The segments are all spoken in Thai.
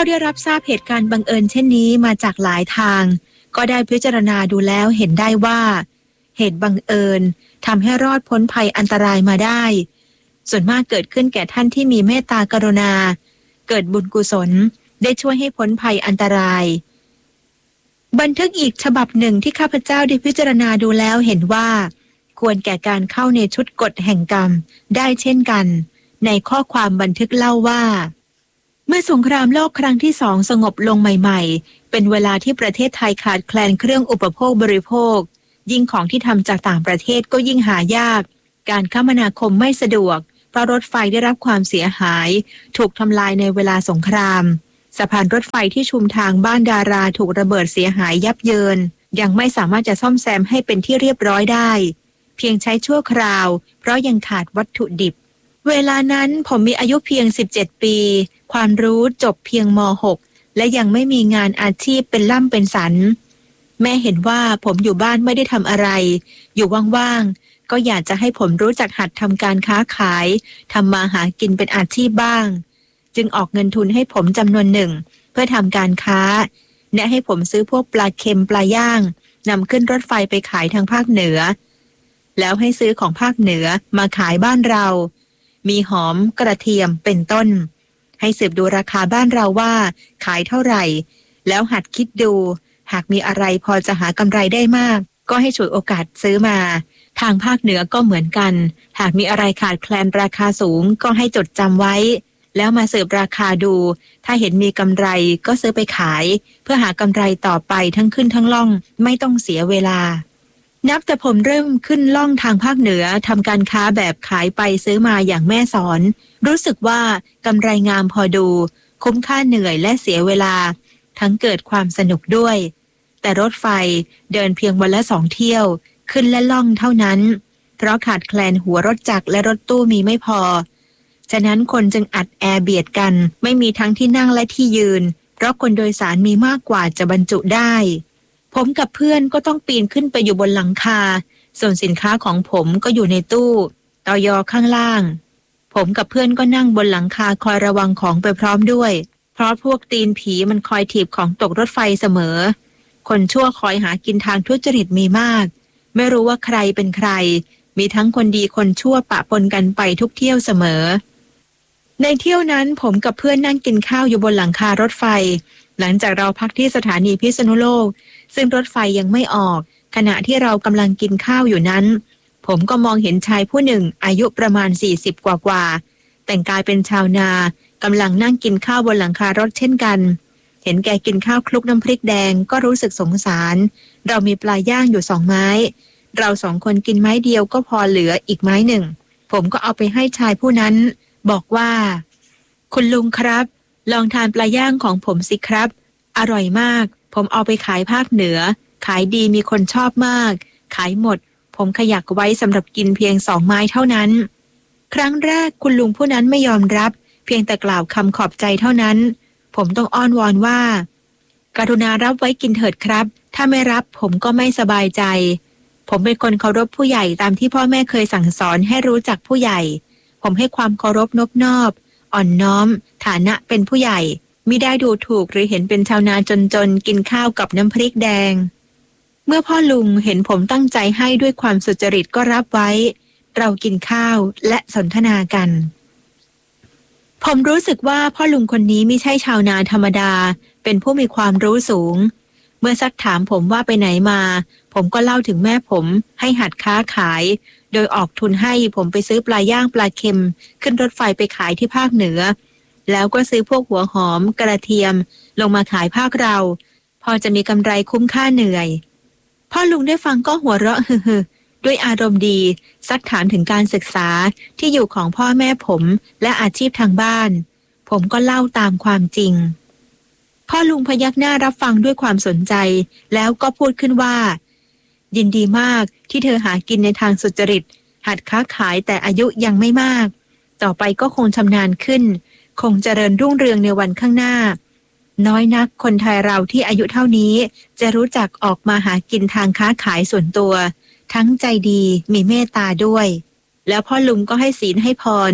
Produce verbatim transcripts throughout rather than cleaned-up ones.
ได้รับทราบเหตุการณ์บังเอิญเช่นนี้มาจากหลายทางก็ได้พิจารณาดูแล้วเห็นได้ว่าเหตุบังเอิญทำให้รอดพ้นภัยอันตรายมาได้ส่วนมากเกิดขึ้นแก่ท่านที่มีเมตตากรุณาเกิดบุญกุศลได้ช่วยให้พ้นภัยอันตรายบันทึกอีกฉบับหนึ่งที่ข้าพเจ้าได้พิจารณาดูแล้วเห็นว่าควรแก่การเข้าในชุดกฎแห่งกรรมได้เช่นกันในข้อความบันทึกเล่าว่าเมื่อสงครามโลกครั้งที่สองสงบลงใหม่ๆเป็นเวลาที่ประเทศไทยขาดแคลนเครื่องอุปโภคบริโภคยิ่งของที่ทำจากต่างประเทศก็ยิ่งหายากการคมนาคมไม่สะดวกเพราะรถไฟได้รับความเสียหายถูกทำลายในเวลาสงครามสะพานรถไฟที่ชุมทางบ้านดาราถูกระเบิดเสียหายยับเยินยังไม่สามารถจะซ่อมแซมให้เป็นที่เรียบร้อยได้เพียงใช้ชั่วคราวเพราะยังขาดวัตถุดิบเวลานั้นผมมีอายุเพียงสิบเจ็ดปีความรู้จบเพียงม หก และยังไม่มีงานอาชีพเป็นล่ำเป็นสันแม่เห็นว่าผมอยู่บ้านไม่ได้ทำอะไรอยู่ว่างๆก็อยากจะให้ผมรู้จักหัดทำการค้าขายทำมาหากินเป็นอาชีพบ้างจึงออกเงินทุนให้ผมจำนวนหนึ่งเพื่อทำการค้าแนะให้ผมซื้อพวกปลาเค็มปลาย่างนำขึ้นรถไฟไปขายทางภาคเหนือแล้วให้ซื้อของภาคเหนือมาขายบ้านเรามีหอมกระเทียมเป็นต้นให้สืบดูราคาบ้านเราว่าขายเท่าไหร่แล้วหัดคิดดูหากมีอะไรพอจะหากำไรได้มากก็ให้ฉวยโอกาสซื้อมาทางภาคเหนือก็เหมือนกันหากมีอะไรขาดแคลนราคาสูงก็ให้จดจำไว้แล้วมาสืบราคาดูถ้าเห็นมีกำไรก็ซื้อไปขายเพื่อหากำไรต่อไปทั้งขึ้นทั้งล่องไม่ต้องเสียเวลานับแต่ผมเริ่มขึ้นล่องทางภาคเหนือทำการค้าแบบขายไปซื้อมาอย่างแม่สอนรู้สึกว่ากำไรงามพอดูคุ้มค่าเหนื่อยและเสียเวลาทั้งเกิดความสนุกด้วยแต่รถไฟเดินเพียงวันละสองเที่ยวขึ้นและล่องเท่านั้นเพราะขาดแคลนหัวรถจักรและรถตู้มีไม่พอฉะนั้นคนจึงอัดแอร์เบียดกันไม่มีทั้งที่นั่งและที่ยืนเพราะคนโดยสารมีมากกว่าจะบรรจุได้ผมกับเพื่อนก็ต้องปีนขึ้นไปอยู่บนหลังคาส่วนสินค้าของผมก็อยู่ในตู้ตยข้างล่างผมกับเพื่อนก็นั่งบนหลังคาคอยระวังของไปพร้อมด้วยเพราะพวกตีนผีมันคอยถีบของตกรถไฟเสมอคนชั่วคอยหากินทางทุจริตมีมากไม่รู้ว่าใครเป็นใครมีทั้งคนดีคนชั่วปะปนกันไปทุกเที่ยวเสมอในเที่ยวนั้นผมกับเพื่อนนั่งกินข้าวอยู่บนหลังคารถไฟหลังจากเราพักที่สถานีพิษณุโลกซึ่งรถไฟยังไม่ออกขณะที่เรากำลังกินข้าวอยู่นั้นผมก็มองเห็นชายผู้หนึ่งอายุประมาณสี่สิบกว่าๆแต่งกายเป็นชาวนากำลังนั่งกินข้าวบนหลังคารถเช่นกันเห็นแกกินข้าวคลุกน้ำพริกแดงก็รู้สึกสงสารเรามีปลาย่างอยู่สองไม้เราสองคนกินไม้เดียวก็พอเหลืออีกไม้หนึ่งผมก็เอาไปให้ชายผู้นั้นบอกว่าคุณลุงครับลองทานปลาย่างของผมสิครับอร่อยมากผมเอาไปขายภาคเหนือขายดีมีคนชอบมากขายหมดผมขยักไว้สำหรับกินเพียงสองไม้เท่านั้นครั้งแรกคุณลุงผู้นั้นไม่ยอมรับเพียงแต่กล่าวคำขอบใจเท่านั้นผมต้องอ้อนวอนว่ากรุณารับไว้กินเถิดครับถ้าไม่รับผมก็ไม่สบายใจผมเป็นคนเคารพผู้ใหญ่ตามที่พ่อแม่เคยสั่งสอนให้รู้จักผู้ใหญ่ผมให้ความเคารพนบนอบอ่อนน้อมฐานะเป็นผู้ใหญ่มิได้ดูถูกหรือเห็นเป็นชาวนาจนๆกินข้าวกับน้ำพริกแดงเมื่อพ่อลุงเห็นผมตั้งใจให้ด้วยความสุจริตก็รับไว้เรากินข้าวและสนทนากันผมรู้สึกว่าพ่อลุงคนนี้ไม่ใช่ชาวนาธรรมดาเป็นผู้มีความรู้สูงเมื่อซักถามผมว่าไปไหนมาผมก็เล่าถึงแม่ผมให้หัดค้าขายโดยออกทุนให้ผมไปซื้อปลาย่างปลาเค็มขึ้นรถไฟไปขายที่ภาคเหนือแล้วก็ซื้อพวกหัวหอมกระเทียมลงมาขายภาคเราพอจะมีกำไรคุ้มค่าเหนื่อยพ่อลุงได้ฟังก็หัวเราะฮึฮึด้วยอารมณ์ดีซักถามถึงการศึกษาที่อยู่ของพ่อแม่ผมและอาชีพทางบ้านผมก็เล่าตามความจริงพ่อลุงพยักหน้ารับฟังด้วยความสนใจแล้วก็พูดขึ้นว่ายินดีมากที่เธอหากินในทางสุจริตหัดค้าขายแต่อายุยังไม่มากต่อไปก็คงชำนาญขึ้นคงเจริญรุ่งเรืองในวันข้างหน้าน้อยนักคนไทยเราที่อายุเท่านี้จะรู้จักออกมาหากินทางค้าขายส่วนตัวทั้งใจดีมีเมตตาด้วยแล้วพ่อลุงก็ให้ศีลให้พรผ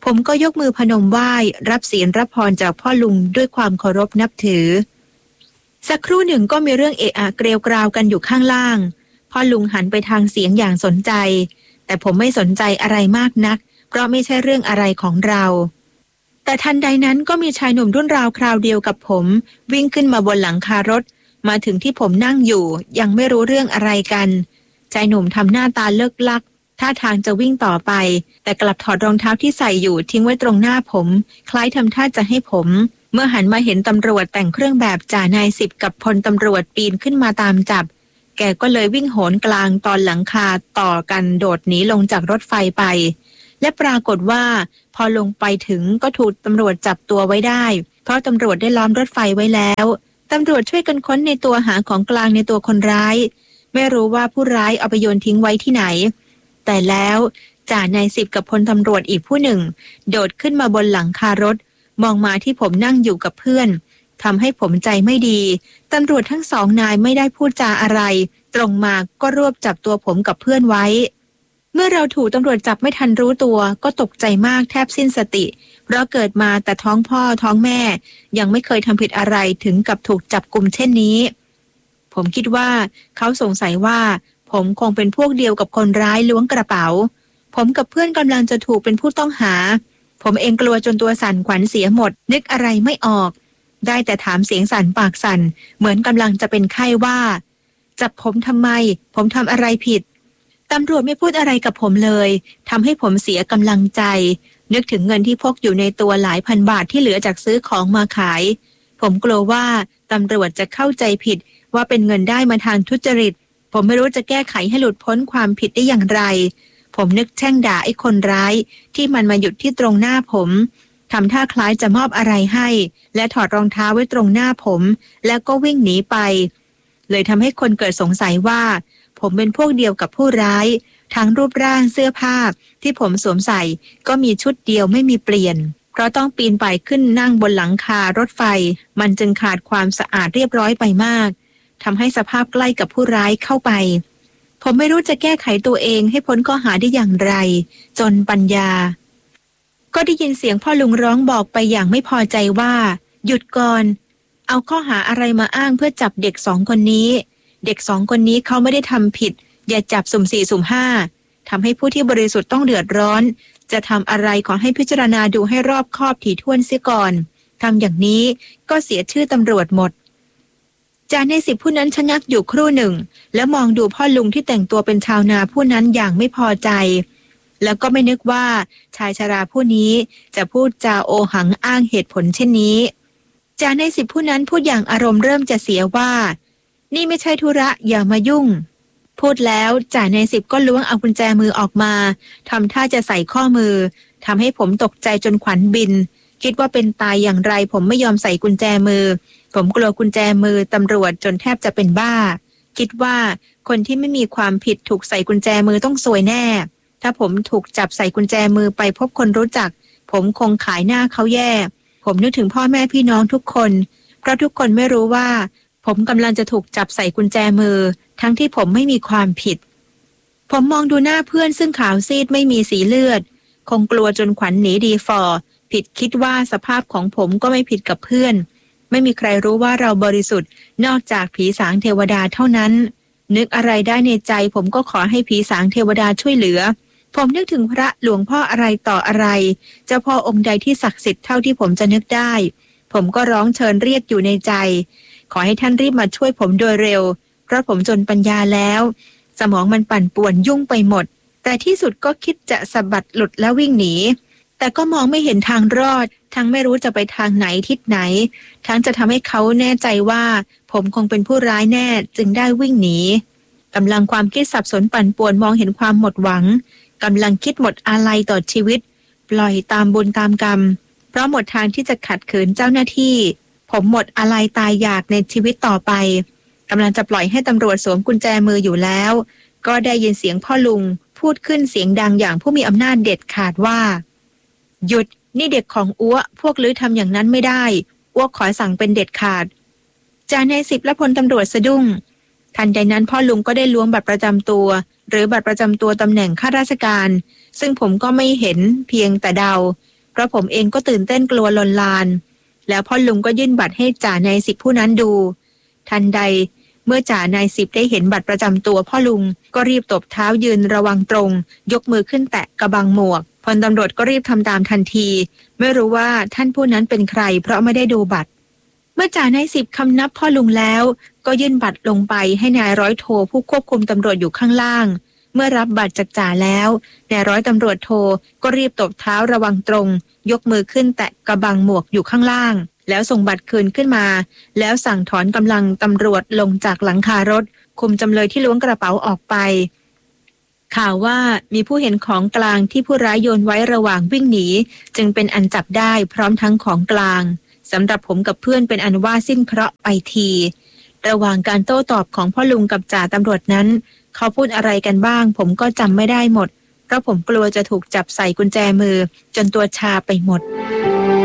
ผมก็ยกมือพนมไหว้รับศีลรับพรจากพ่อลุงด้วยความเคารพนับถือสักครู่หนึ่งก็มีเรื่องเอะอะเกรียวกราวกันอยู่ข้างล่างพ่อลุงหันไปทางเสียงอย่างสนใจแต่ผมไม่สนใจอะไรมากนักเพราะไม่ใช่เรื่องอะไรของเราแต่ทันใดนั้นก็มีชายหนุ่มรุ่นราวคราวเดียวกับผมวิ่งขึ้นมาบนหลังคารถมาถึงที่ผมนั่งอยู่ยังไม่รู้เรื่องอะไรกันชายหนุ่มทำหน้าตาเลิกลักท่าทางจะวิ่งต่อไปแต่กลับถอดรองเท้าที่ใส่อยู่ทิ้งไว้ตรงหน้าผมคล้ายทำท่าจะให้ผมเมื่อหันมาเห็นตำรวจแต่งเครื่องแบบจ่านายสิบกับพลตำรวจปีนขึ้นมาตามจับแกก็เลยวิ่งโหนกลางตอนหลังคาต่อกันโดดหนีลงจากรถไฟไปและปรากฏว่าพอลงไปถึงก็ถูกตำรวจจับตัวไว้ได้เพราะตำรวจได้ล้อมรถไฟไว้แล้วตำรวจช่วยกันค้นในตัวหาของกลางในตัวคนร้ายไม่รู้ว่าผู้ร้ายเอาไปโยนทิ้งไว้ที่ไหนแต่แล้วจ่านายสิบกับพลตำรวจอีกผู้หนึ่งโดดขึ้นมาบนหลังคารถมองมาที่ผมนั่งอยู่กับเพื่อนทำให้ผมใจไม่ดีตำรวจทั้งสองนายไม่ได้พูดจาอะไรตรงมาก็รวบจับตัวผมกับเพื่อนไว้เมื่อเราถูกตำรวจจับไม่ทันรู้ตัวก็ตกใจมากแทบสิ้นสติเพราะเกิดมาแต่ท้องพ่อท้องแม่ยังไม่เคยทำผิดอะไรถึงกับถูกจับกุมเช่นนี้ผมคิดว่าเขาสงสัยว่าผมคงเป็นพวกเดียวกับคนร้ายล้วงกระเป๋าผมกับเพื่อนกำลังจะถูกเป็นผู้ต้องหาผมเองกลัวจนตัวสั่นขวัญเสียหมดนึกอะไรไม่ออกได้แต่ถามเสียงสั่นปากสั่นเหมือนกำลังจะเป็นไข้ว่าจับผมทำไมผมทำอะไรผิดตำรวจไม่พูดอะไรกับผมเลยทำให้ผมเสียกำลังใจนึกถึงเงินที่พกอยู่ในตัวหลายพันบาทที่เหลือจากซื้อของมาขายผมกลัวว่าตำรวจจะเข้าใจผิดว่าเป็นเงินได้มาทางทุจริตผมไม่รู้จะแก้ไขให้หลุดพ้นความผิดได้อย่างไรผมนึกแช่งด่าไอ้คนร้ายที่มันมาหยุดที่ตรงหน้าผมทำท่าคล้ายจะมอบอะไรให้และถอดรองเท้าไว้ตรงหน้าผมแล้วก็วิ่งหนีไปเลยทำให้คนเกิดสงสัยว่าผมเป็นพวกเดียวกับผู้ร้ายทั้งรูปร่างเสื้อผ้าที่ผมสวมใส่ก็มีชุดเดียวไม่มีเปลี่ยนเพราะต้องปีนป่ายขึ้นนั่งบนหลังคารถไฟมันจึงขาดความสะอาดเรียบร้อยไปมากทำให้สภาพใกล้กับผู้ร้ายเข้าไปผมไม่รู้จะแก้ไขตัวเองให้พ้นข้อหาได้อย่างไรจนปัญญาก็ได้ยินเสียงพ่อลุงร้องบอกไปอย่างไม่พอใจว่าหยุดก่อนเอาข้อหาอะไรมาอ้างเพื่อจับเด็กสองคนนี้เด็กสองคนนี้เขาไม่ได้ทำผิดอย่าจับสุ่มสี่สุ่มห้าทำให้ผู้ที่บริสุทธิ์ต้องเดือดร้อนจะทำอะไรขอให้พิจารณาดูให้รอบคอบถี่ถ้วนเสียก่อนทำอย่างนี้ก็เสียชื่อตำรวจหมดจ่าในสิบผู้นั้นชะงักอยู่ครู่หนึ่งแล้วมองดูพ่อลุงที่แต่งตัวเป็นชาวนาผู้นั้นอย่างไม่พอใจแล้วก็ไม่นึกว่าชายชราผู้นี้จะพูดจาโอหังอ้างเหตุผลเช่นนี้จ่าในสิบผู้นั้นพูดอย่างอารมณ์เริ่มจะเสียว่านี่ไม่ใช่ธุระอย่ามายุ่งพูดแล้วจ่าในสิบก็ล้วงเอากุญแจมือออกมาทำท่าจะใส่ข้อมือทำให้ผมตกใจจนขวัญบินคิดว่าเป็นตายอย่างไรผมไม่ยอมใส่กุญแจมือผมกลัวกุญแจมือตำรวจจนแทบจะเป็นบ้าคิดว่าคนที่ไม่มีความผิดถูกใส่กุญแจมือต้องซวยแน่ถ้าผมถูกจับใส่กุญแจมือไปพบคนรู้จักผมคงขายหน้าเขาแย่ผมนึกถึงพ่อแม่พี่น้องทุกคนเพราะทุกคนไม่รู้ว่าผมกำลังจะถูกจับใส่กุญแจมือทั้งที่ผมไม่มีความผิดผมมองดูหน้าเพื่อนซึ่งขาวซีดไม่มีสีเลือดคงกลัวจนขวัญหนีดีฟอผิดคิดว่าสภาพของผมก็ไม่ผิดกับเพื่อนไม่มีใครรู้ว่าเราบริสุทธิ์นอกจากผีสางเทวดาเท่านั้นนึกอะไรได้ในใจผมก็ขอให้ผีสางเทวดาช่วยเหลือผมนึกถึงพระหลวงพ่ออะไรต่ออะไรเจ้าพ่อองค์ใดที่ศักดิ์สิทธิ์เท่าที่ผมจะนึกได้ผมก็ร้องเชิญเรียกอยู่ในใจขอให้ท่านรีบมาช่วยผมโดยเร็วเพราะผมจนปัญญาแล้วสมองมันปั่นป่วนยุ่งไปหมดแต่ที่สุดก็คิดจะสะบัดหลุดแล้ววิ่งหนีแต่ก็มองไม่เห็นทางรอดทั้งไม่รู้จะไปทางไหนทิศไหนทั้งจะทำให้เขาแน่ใจว่าผมคงเป็นผู้ร้ายแน่จึงได้วิ่งหนีกำลังความคิดสับสนปั่นป่วนมองเห็นความหมดหวังกำลังคิดหมดอาลัยต่อชีวิตปล่อยตามบุญตามกรรมเพราะหมดทางที่จะขัดขืนเจ้าหน้าที่ผมหมดอาลัยตายอยากในชีวิตต่อไปกำลังจะปล่อยให้ตำรวจสวมกุญแจมืออยู่แล้วก็ได้ยินเสียงพ่อลุงพูดขึ้นเสียงดังอย่างผู้มีอำนาจเด็ดขาดว่าหยุดนี่เด็กของอัวพวกลือทำอย่างนั้นไม่ได้อัวขอสั่งเป็นเด็ดขาดจ่าในสิบและพลตำรวจสะดุ้งทันใดนั้นพ่อลุงก็ได้ล้วงบัตรประจำตัวหรือบัตรประจำตัวตำแหน่งข้าราชการซึ่งผมก็ไม่เห็นเพียงแต่เดาเพราะผมเองก็ตื่นเต้นกลัวลนลานแล้วพ่อลุงก็ยื่นบัตรให้จ่านายสิบผู้นั้นดูทันใดเมื่อจ่านายสิบได้เห็นบัตรประจำตัวพ่อลุงก็รีบตบเท้ายืนระวังตรงยกมือขึ้นแตะกระบังหมวกพลตำรวจก็รีบทำตามทันทีไม่รู้ว่าท่านผู้นั้นเป็นใครเพราะไม่ได้ดูบัตรเมื่อจ่านายสิบคำนับพ่อลุงแล้วก็ยื่นบัตรลงไปให้นายร้อยโทผู้ควบคุมตำรวจอยู่ข้างล่างเมื่อรับบัตรจากจ่าแล้วนายร้อยตำรวจโทก็รีบตบเท้าระวังตรงยกมือขึ้นแตะกระบังหมวกอยู่ข้างล่างแล้วส่งบัตรคืนขึ้นมาแล้วสั่งถอนกำลังตำรวจลงจากหลังคารถคุมจำเลยที่ล้วงกระเป๋าออกไปข่าวว่ามีผู้เห็นของกลางที่ผู้ร้ายโยนไว้ระหว่างวิ่งหนีจึงเป็นอันจับได้พร้อมทั้งของกลางสำหรับผมกับเพื่อนเป็นอันว่าสิ้นเคราะห์ไปทีระหว่างการโต้ตอบของพ่อลุงกับจ่าตำรวจนั้นเขาพูดอะไรกันบ้างผมก็จำไม่ได้หมดเพราะผมกลัวจะถูกจับใส่กุญแจมือจนตัวชาไปหมด